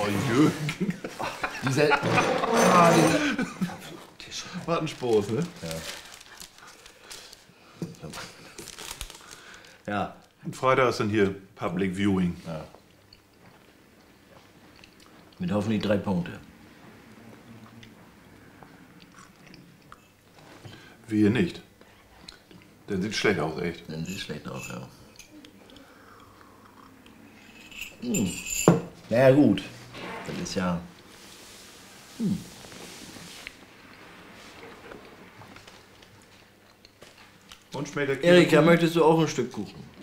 Oh, Jürgen. Dieser... Was ein Spaß, ne? Ja. Und Freitag ist dann hier Public Viewing. Ja. Mit hoffentlich 3 Punkte. Wir nicht. Der sieht schlecht aus, echt. Dann sieht schlecht aus, ja. Na ja, gut. Das ist ja... Und schmeckt der Erika, Käsekuchen? möchtest du auch ein Stück Kuchen?